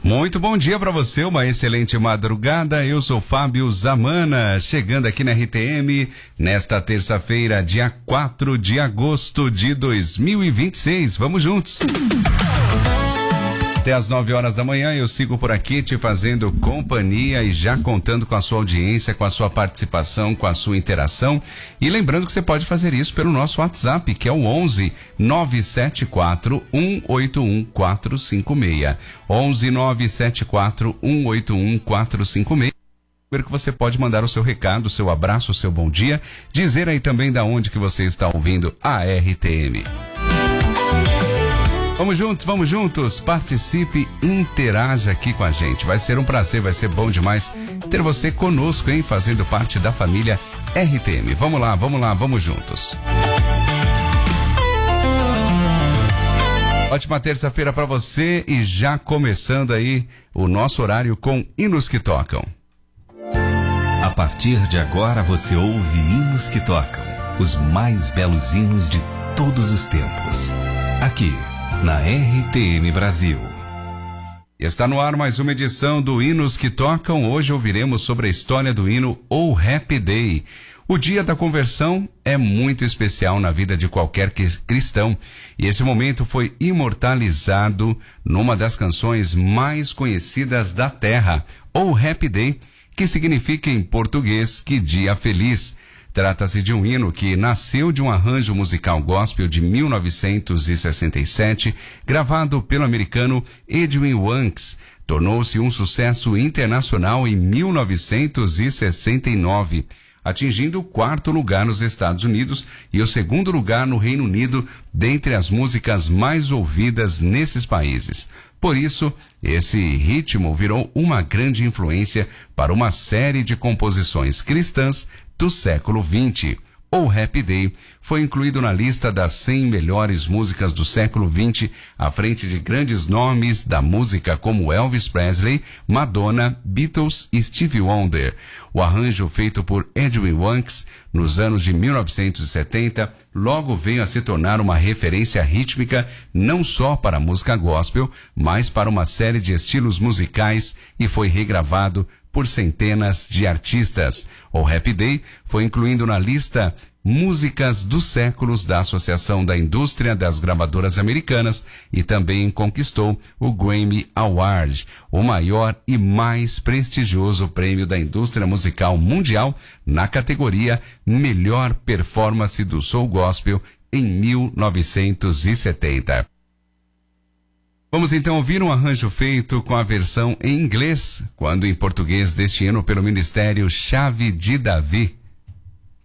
Muito bom dia para você, uma excelente madrugada. Eu sou Fábio Zamana, chegando aqui na RTM nesta terça-feira, dia 4 de agosto de 2026. Vamos juntos. Até às 9 horas da manhã eu sigo por aqui te fazendo companhia e já contando com a sua audiência, com a sua participação, com a sua interação. E lembrando que você pode fazer isso pelo nosso WhatsApp, que é o 11 974 181 456. 11 974 181 456. Que você pode mandar o seu recado, o seu abraço, o seu bom dia, dizer aí também da onde que você está ouvindo a RTM. Vamos juntos, participe, interaja aqui com a gente. Vai ser um prazer, vai ser bom demais ter você conosco, hein, fazendo parte da família RTM. Vamos lá, vamos juntos. Ótima terça-feira para você e já começando aí o nosso horário com Hinos que Tocam. A partir de agora você ouve Hinos que Tocam, os mais belos hinos de todos os tempos. Aqui na RTM Brasil. Está no ar mais uma edição do Hinos que Tocam. Hoje ouviremos sobre a história do hino O Happy Day. O dia da conversão é muito especial na vida de qualquer cristão e esse momento foi imortalizado numa das canções mais conhecidas da terra, O Happy Day, que significa em português que dia feliz. Trata-se de um hino que nasceu de um arranjo musical gospel de 1967, gravado pelo americano Edwin Wanks. Tornou-se um sucesso internacional em 1969, atingindo o 4º lugar nos Estados Unidos e o 2º lugar no Reino Unido, dentre as músicas mais ouvidas nesses países. Por isso, esse ritmo virou uma grande influência para uma série de composições cristãs do século XX. O Happy Day foi incluído na lista das 100 melhores músicas do século XX, à frente de grandes nomes da música como Elvis Presley, Madonna, Beatles e Stevie Wonder. O arranjo feito por Edwin Wanks nos anos de 1970 logo veio a se tornar uma referência rítmica não só para a música gospel, mas para uma série de estilos musicais e foi regravado por centenas de artistas. O Happy Day foi incluído na lista Músicas dos Séculos da Associação da Indústria das Gravadoras Americanas e também conquistou o Grammy Award, o maior e mais prestigioso prêmio da indústria musical mundial na categoria Melhor Performance do Soul Gospel em 1970. Vamos então ouvir um arranjo feito com a versão em inglês, quando em português deste hino pelo Ministério Chave de Davi.